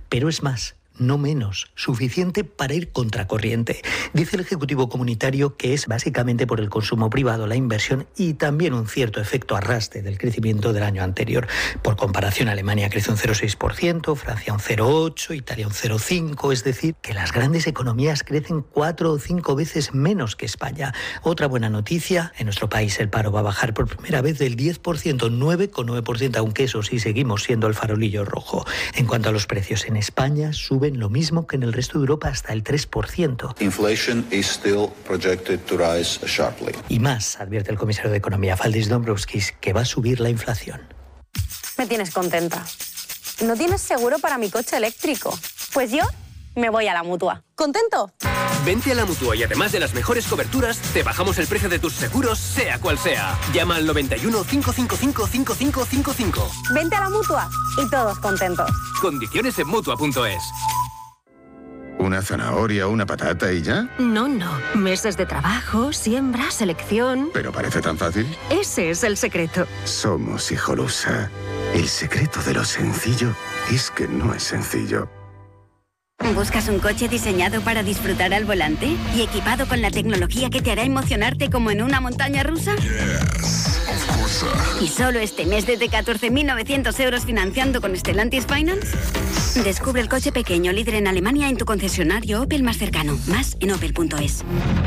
pero es más, no menos, suficiente para ir contracorriente. Dice el Ejecutivo Comunitario que es básicamente por el consumo privado, la inversión y también un cierto efecto arrastre del crecimiento del año anterior. Por comparación, Alemania crece un 0,6%, Francia un 0,8%, Italia un 0,5%, es decir, que las grandes economías crecen 4 o 5 veces menos que España. Otra buena noticia, en nuestro país el paro va a bajar por primera vez del 10%, 9,9%, aunque eso sí seguimos siendo el farolillo rojo. En cuanto a los precios en España, suben lo mismo que en el resto de Europa, hasta el 3%. Inflation is still projected to rise sharply. Y más, advierte el comisario de Economía, Valdis Dombrovskis, que va a subir la inflación. Me tienes contenta. ¿No tienes seguro para mi coche eléctrico? Pues yo me voy a la Mutua. ¿Contento? Vente a la Mutua y además de las mejores coberturas, te bajamos el precio de tus seguros, sea cual sea. Llama al 91 555 5555. Vente a la Mutua y todos contentos. Condiciones en Mutua.es. ¿Una zanahoria o una patata y ya? No. Meses de trabajo, siembra, selección... ¿Pero parece tan fácil? Ese es el secreto. Somos Hijolusa. El secreto de lo sencillo es que no es sencillo. ¿Buscas un coche diseñado para disfrutar al volante y equipado con la tecnología que te hará emocionarte como en una montaña rusa? Yes, of course. ¿Y solo este mes desde 14.900 euros financiando con Stellantis Finance? Descubre el coche pequeño líder en Alemania en tu concesionario Opel más cercano. Más en opel.es.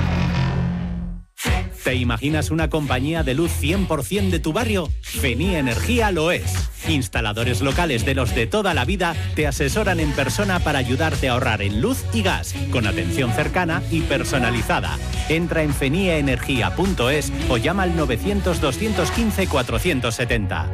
¿Te imaginas una compañía de luz 100% de tu barrio? Fenie Energía lo es. Instaladores locales de los de toda la vida te asesoran en persona para ayudarte a ahorrar en luz y gas, con atención cercana y personalizada. Entra en fenieenergia.es o llama al 900-215-470.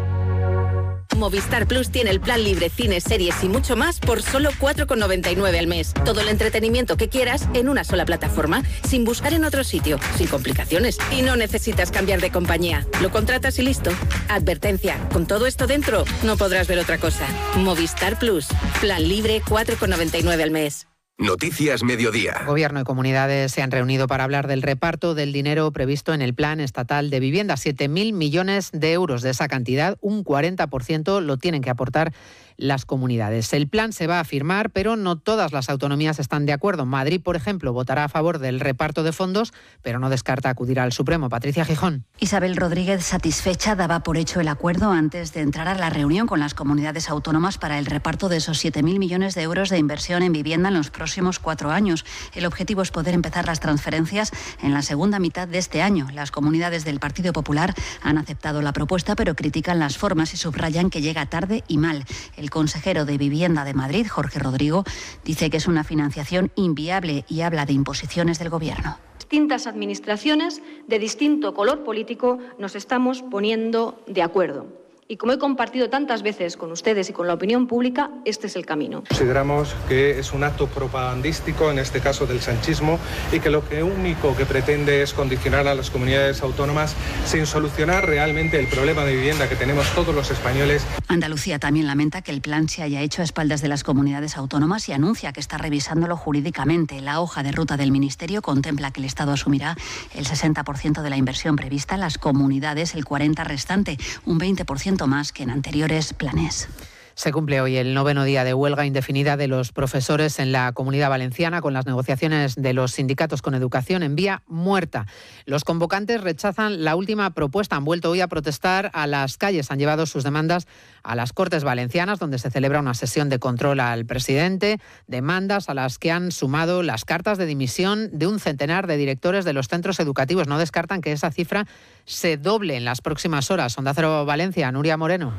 Movistar Plus tiene el plan libre, cines, series y mucho más por solo 4,99 al mes. Todo el entretenimiento que quieras en una sola plataforma, sin buscar en otro sitio, sin complicaciones. Y no necesitas cambiar de compañía. Lo contratas y listo. Advertencia, con todo esto dentro, no podrás ver otra cosa. Movistar Plus, plan libre, 4,99 al mes. Noticias Mediodía. Gobierno y comunidades se han reunido para hablar del reparto del dinero previsto en el Plan Estatal de Vivienda. 7.000 millones de euros de esa cantidad, un 40% lo tienen que aportar las comunidades. El plan se va a firmar, pero no todas las autonomías están de acuerdo. Madrid, por ejemplo, votará a favor del reparto de fondos, pero no descarta acudir al Supremo. Patricia Gijón. Isabel Rodríguez, satisfecha, daba por hecho el acuerdo antes de entrar a la reunión con las comunidades autónomas para el reparto de esos 7.000 millones de euros de inversión en vivienda en los próximos 4 años. El objetivo es poder empezar las transferencias en la segunda mitad de este año. Las comunidades del Partido Popular han aceptado la propuesta, pero critican las formas y subrayan que llega tarde y mal. El consejero de Vivienda de Madrid, Jorge Rodrigo, dice que es una financiación inviable y habla de imposiciones del Gobierno. Distintas administraciones de distinto color político nos estamos poniendo de acuerdo. Y como he compartido tantas veces con ustedes y con la opinión pública, este es el camino. Consideramos que es un acto propagandístico, en este caso del sanchismo, y que lo único que pretende es condicionar a las comunidades autónomas sin solucionar realmente el problema de vivienda que tenemos todos los españoles. Andalucía también lamenta que el plan se haya hecho a espaldas de las comunidades autónomas y anuncia que está revisándolo jurídicamente. La hoja de ruta del Ministerio contempla que el Estado asumirá el 60% de la inversión prevista, las comunidades el 40% restante, un 20% más que en anteriores planes. Se cumple hoy el 9º día de huelga indefinida de los profesores en la Comunidad Valenciana, con las negociaciones de los sindicatos con educación en vía muerta. Los convocantes rechazan la última propuesta. Han vuelto hoy a protestar a las calles. Han llevado sus demandas a las Cortes Valencianas, donde se celebra una sesión de control al presidente. Demandas a las que han sumado las cartas de dimisión de un centenar de directores de los centros educativos. No descartan que esa cifra se doble en las próximas horas. Onda Cero Valencia, Nuria Moreno.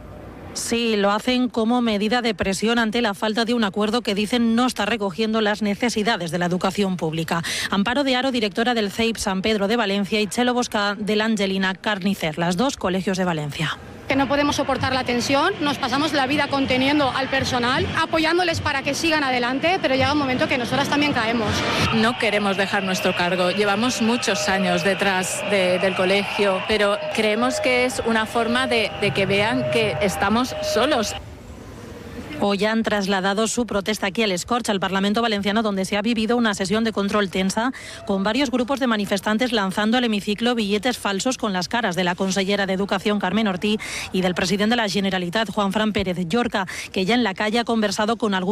Sí, lo hacen como medida de presión ante la falta de un acuerdo que dicen no está recogiendo las necesidades de la educación pública. Amparo de Aro, directora del CEIP San Pedro de Valencia, y Chelo Bosca de la Angelina Carnicer, las dos colegios de Valencia. Que no podemos soportar la tensión, nos pasamos la vida conteniendo al personal, apoyándoles para que sigan adelante, pero llega un momento que nosotras también caemos. No queremos dejar nuestro cargo, llevamos muchos años detrás del colegio, pero creemos que es una forma de que vean que estamos solos. Hoy han trasladado su protesta aquí al Escorch, al Parlamento Valenciano, donde se ha vivido una sesión de control tensa, con varios grupos de manifestantes lanzando al hemiciclo billetes falsos con las caras de la consellera de Educación, Carmen Ortí, y del presidente de la Generalitat, Juanfran Pérez Llorca, que ya en la calle ha conversado con algunos